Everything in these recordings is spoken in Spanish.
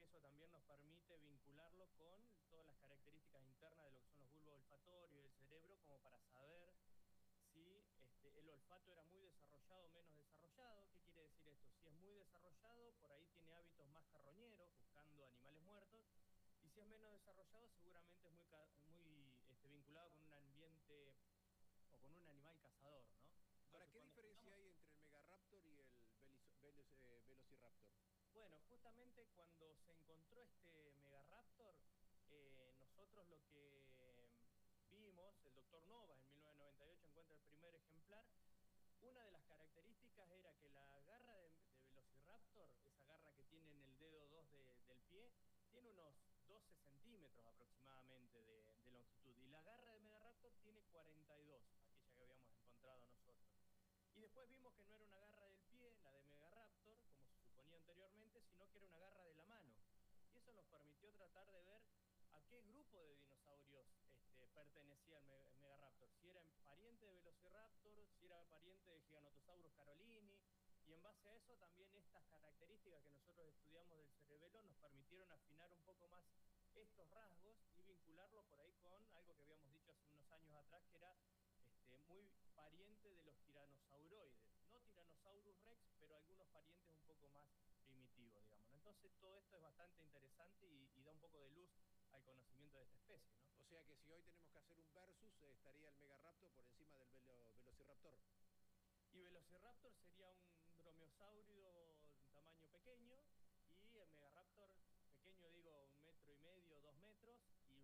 eso también nos permite vincularlo con todas las características internas de lo que son los bulbos olfatorios y el cerebro, como para saber si el olfato era muy desarrollado o menos desarrollado. ¿Qué quiere decir esto? Si es muy desarrollado, por ahí tiene hábitos más carroñeros, buscando animales muertos, y si es menos desarrollado, seguramente es muy vinculado con un ambiente o con un animal cazador, ¿no? Ahora, Entonces, ¿qué cuando diferencia estudiamos... hay entre el Megaraptor y el Velociraptor? Bueno, justamente cuando se encontró este Megaraptor, nosotros lo que vimos, el doctor Novas en 1998 encuentra el primer ejemplar. Una de las características era que la garra de Velociraptor, esa garra que tiene en el dedo 2 del pie, tiene unos 12 centímetros aproximadamente de longitud. Y la garra de Megaraptor tiene 42, aquella que habíamos encontrado nosotros. Y después vimos que no era una garra del pie, la de Megaraptor, como se suponía anteriormente, sino que era una garra de la mano. Y eso nos permitió tratar de ver a qué grupo de dinosaurios pertenecía el Megaraptor. Si era pariente de Velociraptor, si era pariente de Giganotosaurus carolini. Y en base a eso también estas características que nosotros estudiamos del cerebelo nos permitieron afinar un poco más estos rasgos y vincularlo por ahí con algo que habíamos dicho hace unos años atrás, que era muy pariente de los tiranosauroides, no Tyrannosaurus rex, pero algunos parientes un poco más primitivos, digamos, ¿no? Entonces todo esto es bastante interesante y da un poco de luz al conocimiento de esta especie, ¿no? O sea que si hoy tenemos que hacer un versus, estaría el Megaraptor por encima del Velociraptor. Y Velociraptor sería un dromeosaurio de un tamaño pequeño, y el Megaraptor pequeño, digo, 1,5 metros, 2 metros, y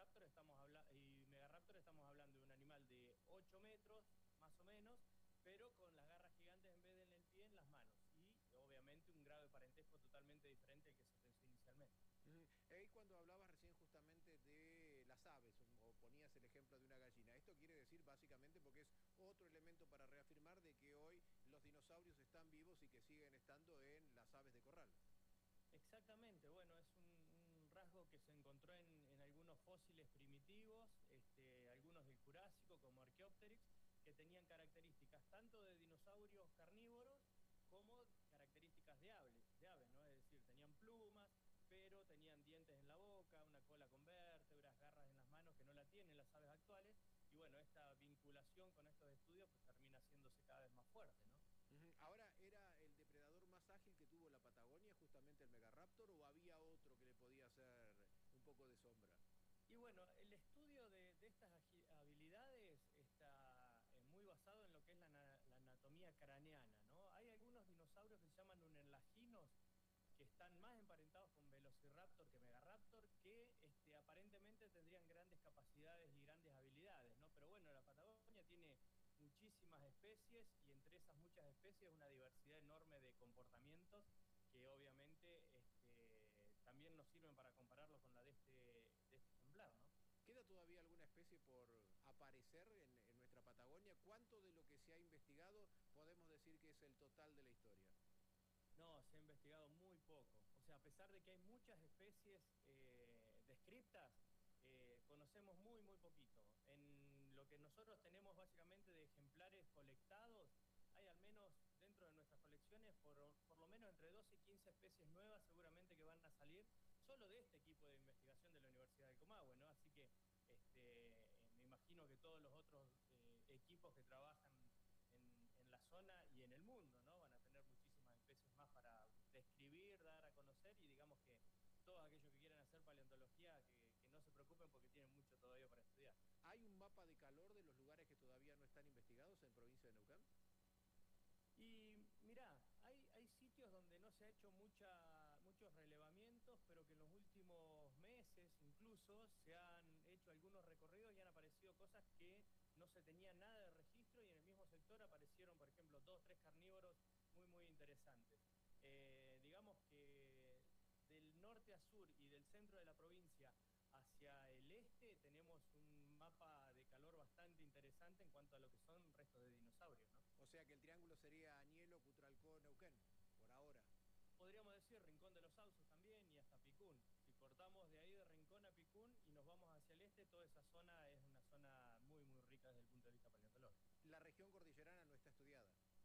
Megaraptor estamos hablando de un animal de 8 metros, más o menos, pero con las garras gigantes en vez de en el pie, en las manos, y obviamente un grado de parentesco totalmente diferente al que se pensó inicialmente. Y cuando hablabas recién justamente de las aves, o ponías el ejemplo de una gallina, esto quiere decir básicamente, porque es otro elemento para reafirmar de que hoy los dinosaurios están vivos y que siguen estando en las aves de corral. Exactamente, bueno, es un rasgo que se encontró en algunos fósiles primitivos, algunos del Jurásico como Archaeopteryx, que tenían características tanto de dinosaurios carnívoros como características de aves, ¿no? Es decir, tenían plumas, pero tenían dientes en la boca, una cola con vértebras, garras en las manos que no la tienen las aves actuales, y bueno, esta vinculación con estos estudios pues termina haciéndose cada vez más fuerte, ¿no? Ahora, ¿era el depredador más ágil que tuvo la Patagonia justamente el Megaraptor o había otro que le podía hacer un poco de sombra? Y bueno, el estudio de estas habilidades está muy basado en lo que es la anatomía craneana, ¿no? Hay algunos dinosaurios que se llaman unenlaginos, que están más emparentados con Velociraptor que Megaraptor, que aparentemente tendrían grandes capacidades y grandes habilidades, ¿no? Pero bueno, la Patagonia tiene muchísimas especies, y entre esas muchas especies una diversidad enorme de comportamientos que obviamente también nos sirven para compararlo con la de este ejemplar, ¿no? ¿Queda todavía alguna especie por aparecer en nuestra Patagonia? ¿Cuánto de lo que se ha investigado podemos decir que es el total de la historia? No, se ha investigado muy poco. O sea, a pesar de que hay muchas especies descriptas, conocemos muy poquito. En lo que nosotros tenemos básicamente de ejemplares colectados, hay al menos dentro de nuestras colecciones por lo menos entre 12 y 15 especies nuevas seguramente que van a salir solo de este equipo de investigación de la Universidad del Comahue, ¿no? Así que me imagino que todos los otros equipos que trabajan en la zona y en el mundo, ¿no? Van a tener muchísimas especies más para describir, dar a conocer, y digamos que todos aquellos que quieran hacer paleontología, que no se preocupen porque tienen mucho todavía para estudiar. ¿Hay un mapa de calor de los lugares que todavía no están investigados en provincia de Neuquén? Y mirá, hay sitios donde no se ha hecho muchos relevamientos, pero que en los últimos meses incluso se han hecho algunos recorridos y han aparecido cosas que no se tenía nada de registro, y en el mismo sector aparecieron, por ejemplo, 2, 3 carnívoros muy interesantes. Digamos que del norte a sur y del centro de la provincia hacia el este tenemos un mapa de calor bastante interesante en cuanto a lo que son restos de dinosaurios, ¿no? O sea que el triángulo sería Añelo, Putralcó, Neuquén, por ahora. Podríamos decir Rincón de los Sauces también, y hasta Picún. Si cortamos de ahí de Rincón a Picún y nos vamos hacia el este, toda esa zona es una zona muy rica desde el punto de vista paleontológico. La región cordillerana no